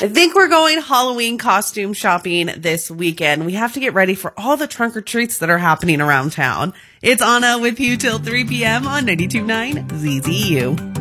I think we're going Halloween costume shopping this weekend. We have to get ready for all the trunk or treats that are happening around town. It's Anna with you till 3 p.m. on 92.9 ZZU.